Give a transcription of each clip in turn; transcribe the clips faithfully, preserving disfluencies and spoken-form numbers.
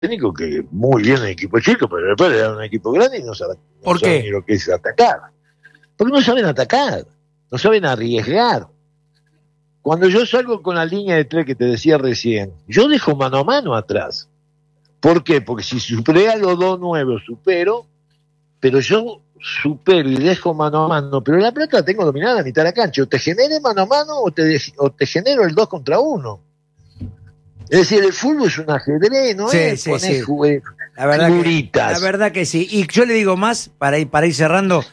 técnico que muy bien en equipo chico, pero después le dan un equipo grande y no saben, no ¿Por saben qué? ni lo que es atacar. Porque no saben atacar, no saben arriesgar. Cuando yo salgo con la línea de tres que te decía recién, yo dejo mano a mano atrás. ¿Por qué? Porque si superé a los dos nuevos, supero, pero yo supero y dejo mano a mano, pero la pelota la tengo dominada a la mitad de la cancha. O te genere mano a mano o te, de, o te genero el dos contra uno. Es decir, el fútbol es un ajedrez, no Sí, es sí, poner sí. jugue- La verdad, que, figuritas. la verdad que sí. Y yo le digo más, para ir, para ir cerrando,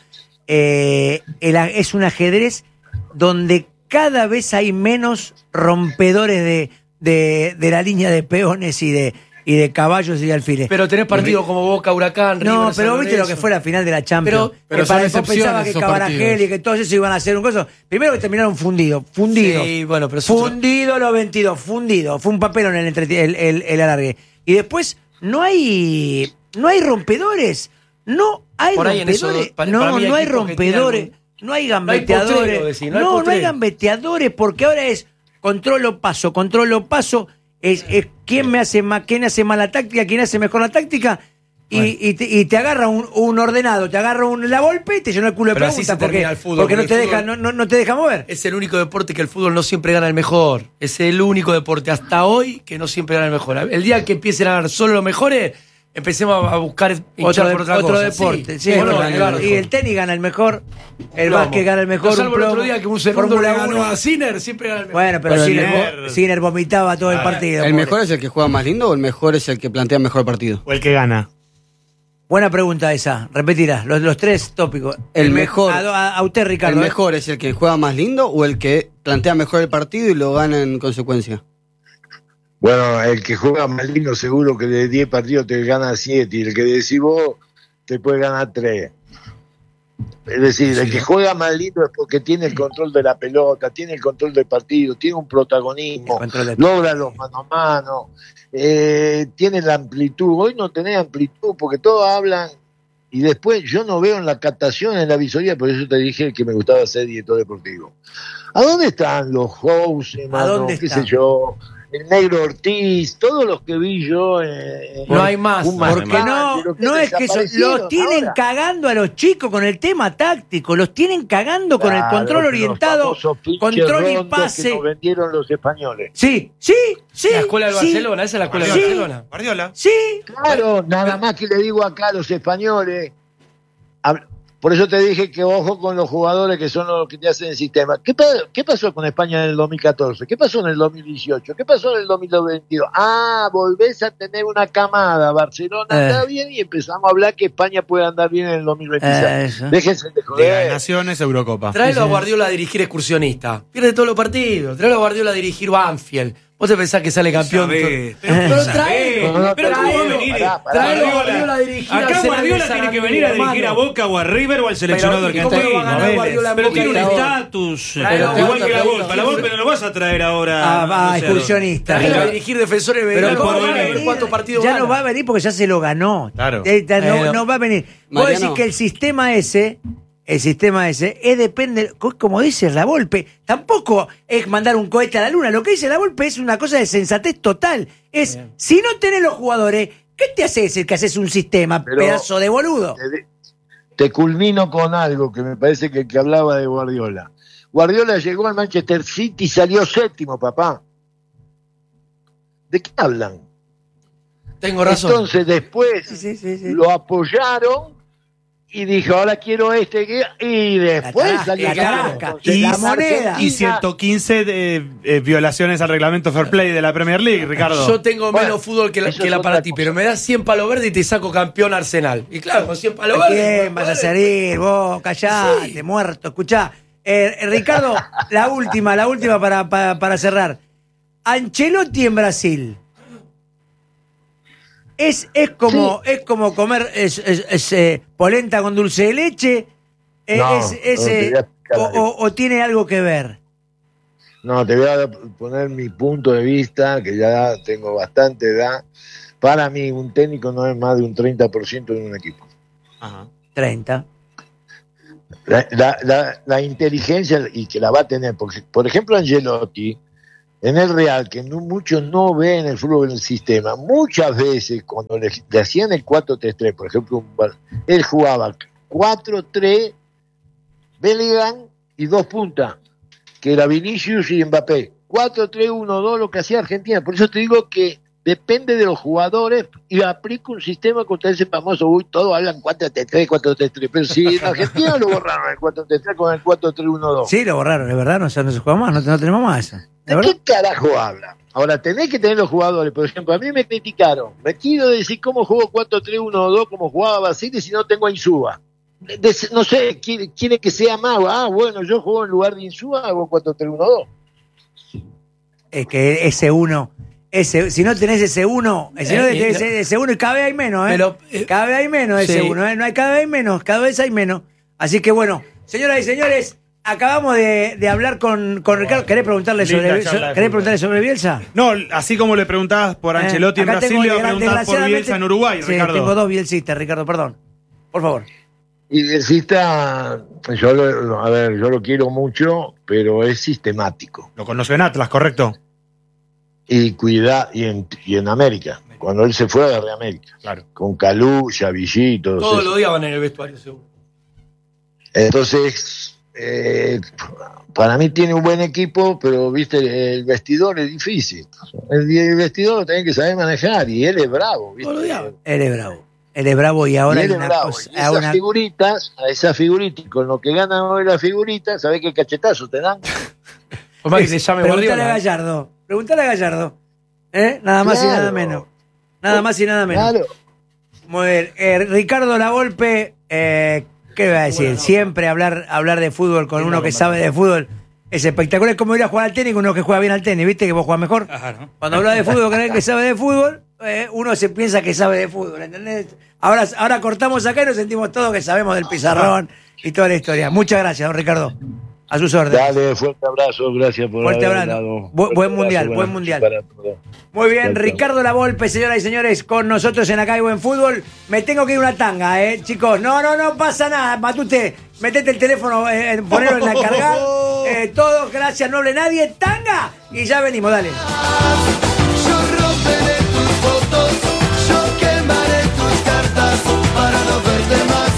eh, el a- es un ajedrez donde cada vez hay menos rompedores de, de, de la línea de peones y de, y de caballos y de alfiles. Pero tenés partidos como Boca, Huracán, No, River, pero San viste lo que Lorenzo. fue la final de la Champions. Pero- pero que son para después pensaba excepciones que esos Cabarajel partidos. y que todos esos iban a hacer un coso. Primero que terminaron fundidos, fundidos. Sí, bueno, pero eso- Fundido los veintidós, fundido. Fue un papelón el, entreti- el, el, el alargue. Y después no hay no hay rompedores. No hay Por ahí en eso, rompedores. para- no, para mí hay no hay equipos que rompedores. tienen- No hay No hay gambeteadores. potrero, decís, no hay no, no hay potrero. gambeteadores porque ahora es controlo paso, controlo paso. Es, es quién me hace más, quién hace más la táctica, quién hace mejor la táctica. Y, Bueno. y, te, y te agarra un, un ordenado, te agarra un, la golpe y te llena el culo de Pero así preguntas se porque, termina el fútbol, porque no porque te el deja, fútbol- no, no, no te deja mover. Es el único deporte que el fútbol no siempre gana el mejor. Es el único deporte hasta hoy que no siempre gana el mejor. El día que empiecen a ganar solo los mejores, empecemos a buscar hinchar Otro, de- por otra otro cosa. deporte. Sí, sí, ¿o es no, verdad. Edgardo? Y el tenis gana el mejor, el Plomo. básquet gana el mejor. No, salvo un el otro plomo, día que un segundo le Fórmula ganó uno. a Sinner, siempre gana el mejor. Bueno, pero Pero Sinner, Sinner- vo- Sinner vomitaba todo el partido. ¿El pobre. mejor es el que juega más lindo o el mejor es el que plantea mejor partido? O el que gana. Buena pregunta esa. Repetirá, los, los tres tópicos. El mejor. A, a- a usted, Ricardo. ¿El ¿eh? mejor es el que juega más lindo o el que plantea mejor el partido y lo gana en consecuencia? Bueno, el que juega más lindo seguro que de diez partidos te gana siete y el que decís vos te puede ganar tres. Es decir, el que juega más lindo es porque tiene el control de la pelota, tiene el control del partido, tiene un protagonismo, El control del- logra los mano a mano, eh, tiene la amplitud. Hoy no tenés amplitud porque todos hablan y después yo no veo en la captación, en la visoría, por eso te dije que me gustaba ser director deportivo. ¿A dónde están los Houseman, ¿A dónde qué están? sé yo, el Negro Ortiz, todos los que vi yo? Eh, No hay más, un porque Porque no, Mascate, los no es que eso, desaparecieron los tienen ahora. cagando a los chicos con el tema táctico, los tienen cagando con el Claro, control los orientado, famosos pinches control y rondos pase. que nos vendieron los españoles. Sí, sí, sí. La escuela del sí, Barcelona, esa es la escuela Sí. del Barcelona. Guardiola. Sí. Claro, nada más que le digo acá a los españoles. hab- Por eso te dije que ojo con los jugadores que son los que te hacen el sistema. ¿Qué, pa- qué pasó con España en el dos mil catorce? ¿Qué pasó en el dos mil dieciocho? ¿Qué pasó en el dos mil veintidós? Ah, volvés a tener una camada. Barcelona Eh. anda bien y empezamos a hablar que España puede andar bien en el dos mil veintiséis. Eh, eso. Déjense de Liga de joder. Naciones, Eurocopa. Tráelo a Guardiola a dirigir excursionista. Pierde todos los partidos. Tráelo a Guardiola a dirigir Banfield. ¿Vos te pensás que sale campeón? Sabés, Pero, pero pero sabés. traelo. No, no, Pero traelo, ¿cómo va a venir? pará, pará. Traelo a Guardiola. Guardiola a dirigir al Acá Arsenal Guardiola de tiene que Sarandí, venir a dirigir a hermano. Boca o a River o al seleccionado Pero, ¿y cómo argentino. lo va a ganar Vélez. Guardiola en Pero Boca tiene un y River? estatus. Traelo, Igual que la traelo, Volpe. La Volpe no lo vas a traer ahora. Ah, no va, sé, excursionista. Traelo a Pero- dirigir defensores de Pero Belgrano. ¿cómo por va a venir. venir? ¿Cuántos partidos Ya gana? no va a venir porque ya se lo ganó. Claro. Eh, ya no, Bueno. no va a venir. Vos Mariano. decís que el sistema ese, el sistema ese, es depende, co- como dice la Volpe, tampoco es mandar un cohete a la luna. Lo que dice la Volpe es una cosa de sensatez total. Es, Bien. si no tenés los jugadores, ¿qué te haces el que haces un sistema, Pero- pedazo de boludo? te, te culmino con algo que me parece que el que hablaba de Guardiola. Guardiola llegó al Manchester City y salió séptimo, papá. ¿De qué hablan? Tengo razón. Entonces después Sí, sí, sí, sí. lo apoyaron y dijo, ahora quiero este. que-". Y después tarasca, salió la campeón. tarasca. Entonces, Y la la moneda. Argentina- Y ciento quince de, eh, violaciones al reglamento Fair Play de la Premier League, Ricardo. Yo tengo Bueno, menos fútbol que la, eso que es la otra para ti, cosa. pero me das cien palos verdes y te saco campeón Arsenal. Y claro, con cien palos ¿A verdes. quién vas a salir? Vos, callate, Sí. muerto. Escuchá, eh, eh, Ricardo, la última, la última para, para, para cerrar. Ancelotti en Brasil. Es, es, como, es como comer es, es- es, eh, polenta con dulce de leche. Eh, No, es- es, no, te eh, voy a explicar o, algo. o- o tiene algo que ver. No, te voy a poner mi punto de vista, que ya tengo bastante edad. Para mí, un técnico no es más de un treinta por ciento de un equipo. Ajá. treinta. La, la, la, la inteligencia, y que la va a tener, porque, por ejemplo, Angelotti en el Real, que no, muchos no ven el fútbol en el sistema, muchas veces cuando le, le hacían el cuatro tres tres, por ejemplo, él jugaba cuatro tres, Bellingham y dos puntas, que era Vinicius y Mbappé. cuatro tres uno dos, lo que hacía Argentina. Por eso te digo que depende de los jugadores y aplica un sistema contra ese famoso, uy, todos hablan cuatro tres tres, cuatro tres tres, pero si en Argentina lo borraron el cuatro tres tres con el cuatro tres uno dos. Sí, lo borraron, es verdad, no, no se juega más, no, no tenemos más eso. ¿De qué carajo habla? Ahora, tenés que tener los jugadores. Por ejemplo, a mí me criticaron. Me quiero decir cómo juego cuatro tres uno dos, cómo jugaba Basile, si no tengo a Insúa. De, de, no sé, quiere, quiere que sea más. Ah, bueno, yo juego en lugar de Insúa, hago cuatro tres uno dos. Es que ese uno, ese, si no tenés ese uno, si no Eh, tenés no. ese uno, y cada vez hay menos, ¿eh? Pero, eh, cada vez hay menos ese sí. uno, ¿eh? No hay, cada vez hay menos, cada vez hay menos. Así que bueno, señoras y señores, acabamos de, de hablar con, con Ricardo. ¿Querés preguntarle Linda sobre, charla so- de ¿querés fútbol. preguntarle sobre Bielsa? No, así como le preguntabas por Eh, Ancelotti en acá Brasil, tengo, le voy a desgra- preguntar por desgraciadamente- Bielsa en Uruguay, Sí, Ricardo. tengo dos bielsistas, Ricardo, perdón. Por favor. Y Bielcista, yo lo, a ver, yo lo quiero mucho, pero es sistemático. Lo conoció en Atlas, ¿correcto? Y cuida, y en, y en América, cuando él se fue a la América, Claro. con Calú, Xavillí, todos Todos esos. lo odiaban en el vestuario, seguro. Entonces, eh, para mí tiene un buen equipo, pero viste, el vestidor es difícil. El, el vestidor lo tenés que saber manejar, y él es bravo, ¿viste? Todos lo odiaban. Él es bravo. Él es bravo y ahora Y hay él es una bravo. cosa. Y hay esas una- figuritas, a esas figuritas, con lo que ganan hoy las figuritas, ¿sabés qué cachetazo te dan? Por más que se llame Preguntale a Guardiola. Gallardo. Preguntale a Gallardo. ¿Eh? Nada más y Claro. nada menos. Nada más y nada menos. Claro. Muy bien. Eh, Ricardo Lavolpe, eh, ¿qué va a decir? Siempre hablar, hablar de fútbol con uno que sabe de fútbol es espectacular. Es como ir a jugar al tenis con uno que juega bien al tenis, ¿viste? Que vos jugás mejor. Claro. Cuando hablas de fútbol con alguien que sabe de fútbol, eh, uno se piensa que sabe de fútbol, ¿entendés? Ahora, ahora cortamos acá y nos sentimos todos que sabemos del pizarrón y toda la historia. Muchas gracias, don Ricardo. A sus órdenes. Dale, fuerte abrazo, gracias por Fuerte haber abrazo. dado- Bu- fuerte buen abrazo, mundial, buenas buen noches mundial. para todos. Muy bien, Chao, chao. Ricardo Lavolpe, señoras y señores, con nosotros en Acá hay Buen Fútbol. Me tengo que ir una tanga, ¿eh, chicos? No, no, no pasa nada. Matute, metete el teléfono, eh, ponelo en la cargar. Eh, todos, gracias, no hable nadie. ¡Tanga! Y ya venimos, dale. Yo romperé tus fotos, yo quemaré tus cartas para no verte más.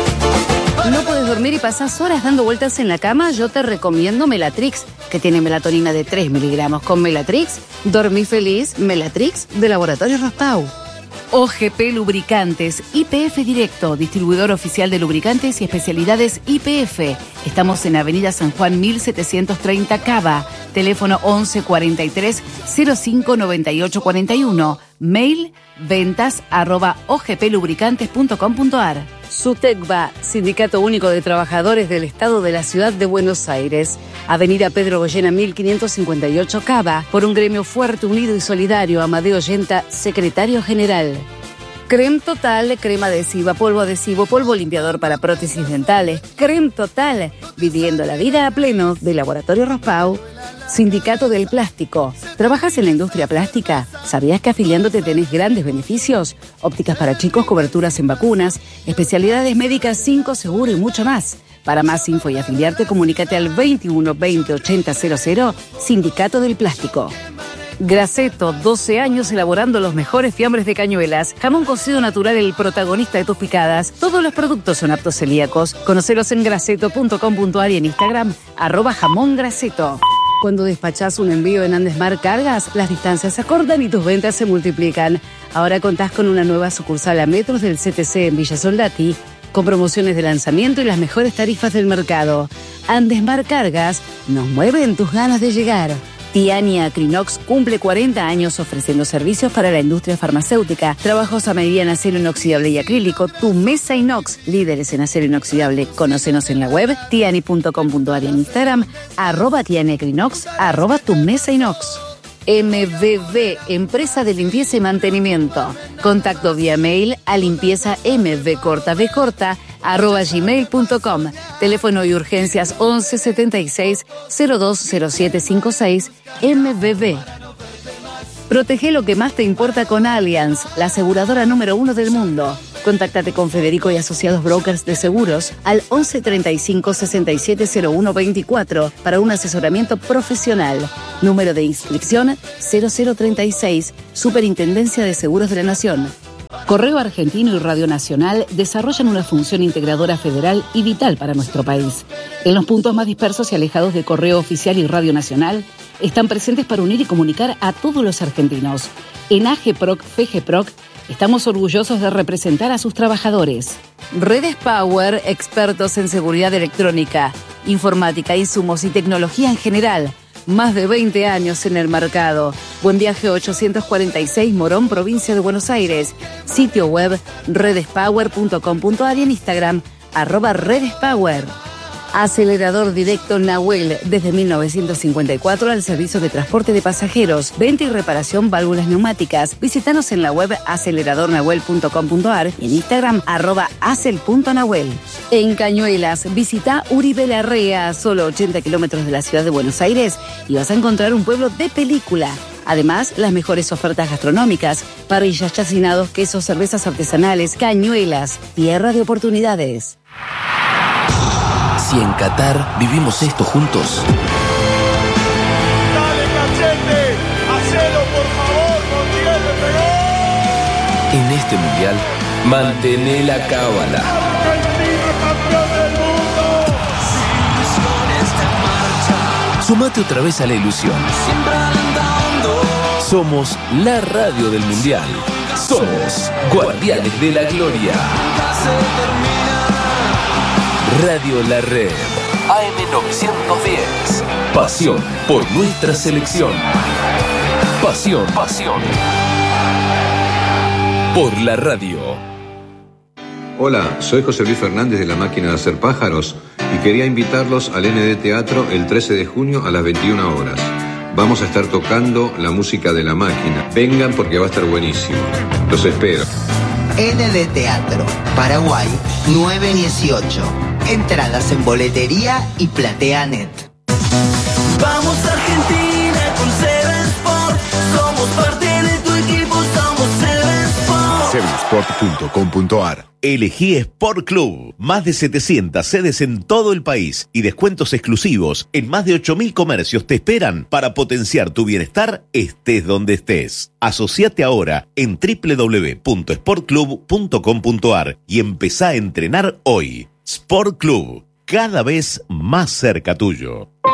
¿No puedes dormir y pasás horas dando vueltas en la cama? Yo te recomiendo Melatrix, que tiene melatonina de tres miligramos. Con Melatrix, dormí feliz. Melatrix, de Laboratorio Rospau. O G P Lubricantes, I P F Directo, distribuidor oficial de lubricantes y especialidades I P F. Estamos en Avenida San Juan mil setecientos treinta Cava. Teléfono once cuarenta y tres cero cinco noventa y ocho cuarenta y uno. Mail ventas arroba ogplubricantes punto com punto ar. SUTECBA, Sindicato Único de Trabajadores del Estado de la Ciudad de Buenos Aires. Avenida Pedro Goyena mil quinientos cincuenta y ocho Cava. Por un gremio fuerte, unido y solidario. Amadeo Yenta, Secretario General. Creme Total, crema adhesiva, polvo adhesivo, polvo limpiador para prótesis dentales. Creme Total, viviendo la vida a pleno, de Laboratorio Rospau. Sindicato del Plástico. ¿Trabajas en la industria plástica? ¿Sabías que afiliándote tenés grandes beneficios? Ópticas para chicos, coberturas en vacunas, especialidades médicas, cinco seguro y mucho más. Para más info y afiliarte, comunícate al veintiuno veinte ochenta cero cero, Sindicato del Plástico. Graceto, doce años elaborando los mejores fiambres de Cañuelas. Jamón cocido natural, el protagonista de tus picadas. Todos los productos son aptos celíacos. Conocelos en graceto punto com punto ar y en Instagram, arroba jamón graceto. Cuando despachás un envío en Andesmar Cargas, las distancias se acortan y tus ventas se multiplican. Ahora contás con una nueva sucursal a metros del C T C en Villa Soldati, con promociones de lanzamiento y las mejores tarifas del mercado. Andesmar Cargas nos mueven tus ganas de llegar. Tiani Acrinox cumple cuarenta años ofreciendo servicios para la industria farmacéutica, trabajos a medida en acero inoxidable y acrílico, tu mesa inox, líderes en acero inoxidable. Conócenos en la web tiani punto com punto ar y en Instagram, arroba Tiani Acrinox, arroba tu mesa inox. M V B, Empresa de Limpieza y Mantenimiento. Contacto vía mail a limpieza mvcorta arroba gmail punto com. Teléfono y urgencias once setenta y seis cero dos cero siete cinco seis. M V B. Protege lo que más te importa con Allianz, la aseguradora número uno del mundo. Contáctate con Federico y Asociados Brokers de Seguros al once treinta y cinco sesenta y siete cero uno veinticuatro para un asesoramiento profesional. Número de inscripción cero cero treinta y seis, Superintendencia de Seguros de la Nación. Correo Argentino y Radio Nacional desarrollan una función integradora federal y vital para nuestro país. En los puntos más dispersos y alejados de Correo Oficial y Radio Nacional, están presentes para unir y comunicar a todos los argentinos. En AGEPROC, FEGEPROC, estamos orgullosos de representar a sus trabajadores. Redes Power, expertos en seguridad electrónica, informática, insumos y tecnología en general. Más de veinte años en el mercado. Buen Viaje ochocientos cuarenta y seis, Morón, provincia de Buenos Aires. Sitio web redespower punto com punto a r y en Instagram, arroba redespower. Acelerador Directo Nahuel, desde mil novecientos cincuenta y cuatro al servicio de transporte de pasajeros, venta y reparación válvulas neumáticas. Visítanos en la web acelerador nahuel punto com punto a r y en Instagram arroba acel punto nahuel. En Cañuelas, visita Uribe Larrea, solo ochenta kilómetros de la ciudad de Buenos Aires, y vas a encontrar un pueblo de película. Además, las mejores ofertas gastronómicas, parrillas, chacinados, quesos, cervezas artesanales. Cañuelas, tierra de oportunidades. Si en Qatar vivimos esto juntos. ¡Dale, Cachete! ¡Hacelo, por favor! ¡Montiel le pegó! En este mundial, mantené la cábala. ¡Argentina, campeón del mundo! Sumate otra vez a la ilusión. Somos la radio del mundial. Somos Guardianes de la Gloria. Radio La Red, A M novecientos diez. Pasión por nuestra selección. Pasión, pasión por la radio. Hola, soy José Luis Fernández de La Máquina de Hacer Pájaros y quería invitarlos al N D Teatro el trece de junio a las veintiuna horas. Vamos a estar tocando la música de La Máquina. Vengan porque va a estar buenísimo. Los espero. N D Teatro, Paraguay, nueve dieciocho. Entradas en boletería y PlateaNet. Vamos Argentina con Seven Sport. Somos parte de tu equipo, somos Seven Sport. seven sport punto com punto a r. Elegí Sport Club. Más de setecientas sedes en todo el país y descuentos exclusivos en más de ocho mil comercios te esperan para potenciar tu bienestar estés donde estés. Asociate ahora en doble u doble u doble u punto sport club punto com punto a r y empezá a entrenar hoy. Sport Club, cada vez más cerca tuyo.